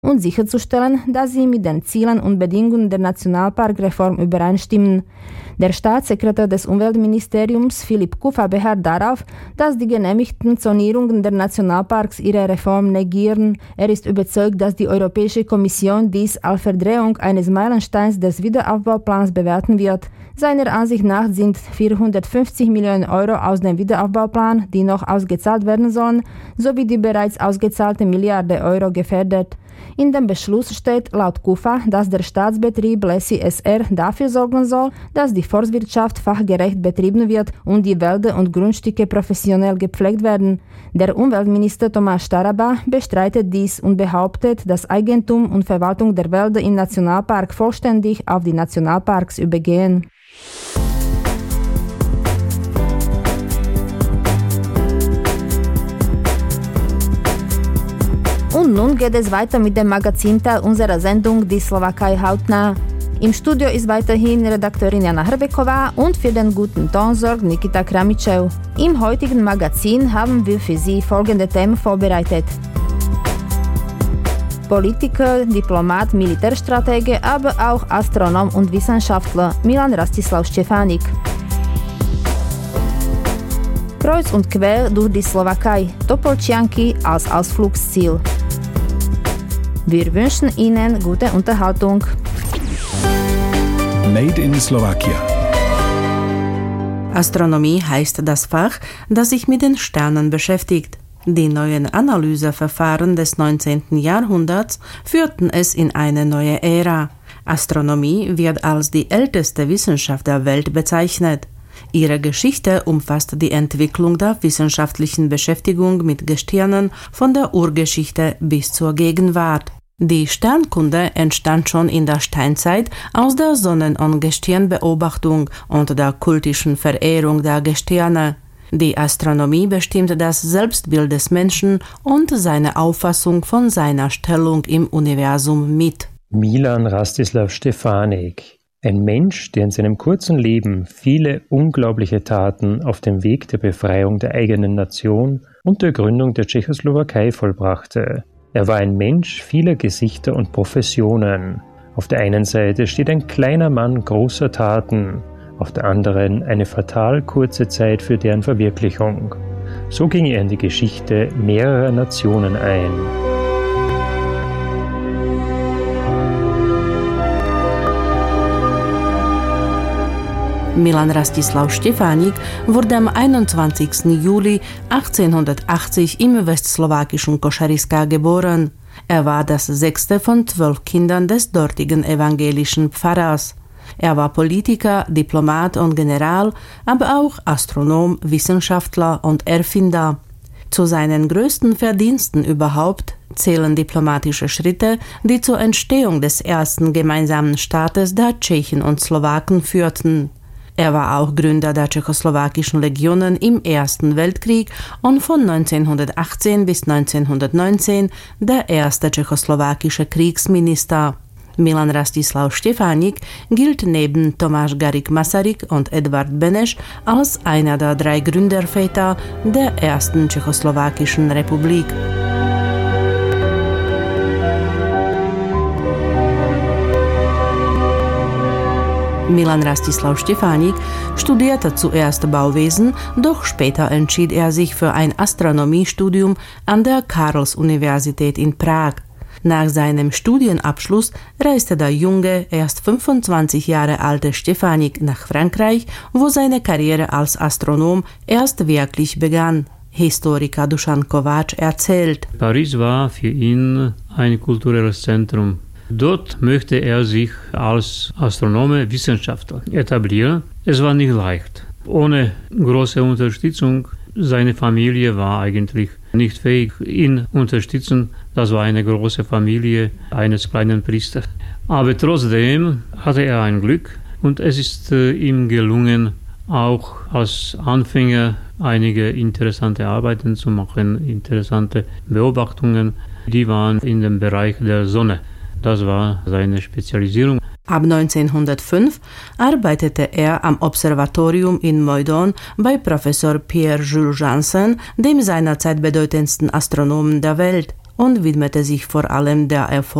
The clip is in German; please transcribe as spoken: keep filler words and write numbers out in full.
und sicherzustellen, dass sie mit den Zielen und Bedingungen der Nationalparkreform übereinstimmen. Der Staatssekretär des Umweltministeriums Philipp Kufa beharrt darauf, dass die genehmigten Zonierungen der Nationalparks ihre Reform negieren. Er ist überzeugt, dass die Europäische Kommission dies als Verdrehung eines Meilensteins des Wiederaufbauplans bewerten wird. Seiner Ansicht nach sind vierhundertfünfzig Millionen Euro aus dem Wiederaufbauplan, die noch ausgezahlt werden sollen, sowie die bereits ausgezahlte Milliarde Euro gefährdet. In dem Beschluss steht laut Kufa, dass der Staatsbetrieb Lessi S R dafür sorgen soll, dass die Forstwirtschaft fachgerecht betrieben wird und die Wälder und Grundstücke professionell gepflegt werden. Der Umweltminister Thomas Staraba bestreitet dies und behauptet, dass Eigentum und Verwaltung der Wälder im Nationalpark vollständig auf die Nationalparks übergehen. Und nun geht es weiter mit dem Magazinteil unserer Sendung Die Slowakei hautnah. Im Studio ist weiterhin Redakteurin Jana Hrbeková und für den guten Ton sorgt Nikita Kramičev. Im heutigen Magazin haben wir für Sie folgende Themen vorbereitet. Politiker, Diplomat, Militärstratege, aber auch Astronom und Wissenschaftler Milan Rastislav Štěfánik. Kreuz und quer durch die Slowakei, Topolčianky als Ausflugsziel. Wir wünschen Ihnen gute Unterhaltung. Made in Slovakia. Astronomie heißt das Fach, das sich mit den Sternen beschäftigt. Die neuen Analyseverfahren des neunzehnten Jahrhunderts führten es in eine neue Ära. Astronomie wird als die älteste Wissenschaft der Welt bezeichnet. Ihre Geschichte umfasst die Entwicklung der wissenschaftlichen Beschäftigung mit Gestirnen von der Urgeschichte bis zur Gegenwart. Die Sternkunde entstand schon in der Steinzeit aus der Sonnen- und Gestirnbeobachtung und der kultischen Verehrung der Gestirne. Die Astronomie bestimmt das Selbstbild des Menschen und seine Auffassung von seiner Stellung im Universum mit. Milan Rastislav Štěfánik. Ein Mensch, der in seinem kurzen Leben viele unglaubliche Taten auf dem Weg der Befreiung der eigenen Nation und der Gründung der Tschechoslowakei vollbrachte. Er war ein Mensch vieler Gesichter und Professionen. Auf der einen Seite steht ein kleiner Mann großer Taten, auf der anderen eine fatal kurze Zeit für deren Verwirklichung. So ging er in die Geschichte mehrerer Nationen ein. Milan Rastislav Štěfánik wurde am einundzwanzigsten Juli achtzehnhundertachtzig im westslowakischen Košariska geboren. Er war das sechste von zwölf Kindern des dortigen evangelischen Pfarrers. Er war Politiker, Diplomat und General, aber auch Astronom, Wissenschaftler und Erfinder. Zu seinen größten Verdiensten überhaupt zählen diplomatische Schritte, die zur Entstehung des ersten gemeinsamen Staates der Tschechen und Slowaken führten. Er war auch Gründer der tschechoslowakischen Legionen im Ersten Weltkrieg und von neunzehnhundertachtzehn bis neunzehnhundertneunzehn der erste tschechoslowakische Kriegsminister. Milan Rastislav Štěfánik gilt neben Tomáš Garrigue Masaryk und Edvard Beneš als einer der drei Gründerväter der ersten tschechoslowakischen Republik. Milan Rastislav Štěfánik studierte zuerst Bauwesen, doch später entschied er sich für ein Astronomiestudium an der Karls-Universität in Prag. Nach seinem Studienabschluss reiste der junge, erst fünfundzwanzig Jahre alte Štěfánik nach Frankreich, wo seine Karriere als Astronom erst wirklich begann. Historiker Dušan Kováč erzählt. Paris war für ihn ein kulturelles Zentrum. Dort möchte er sich als Astronome, Wissenschaftler etablieren. Es war nicht leicht. Ohne große Unterstützung, seine Familie war eigentlich nicht fähig, ihn zu unterstützen. Das war eine große Familie eines kleinen Priesters. Aber trotzdem hatte er ein Glück und es ist äh, ihm gelungen, auch als Anfänger einige interessante Arbeiten zu machen, interessante Beobachtungen. Die waren in dem Bereich der Sonne. Das war seine Spezialisierung. Ab neunzehnhundertfünf arbeitete er am Observatorium in Meudon bei Professor Pierre Jules Janssen, dem seinerzeit bedeutendsten Astronomen der Welt. und widmete sich vor allem der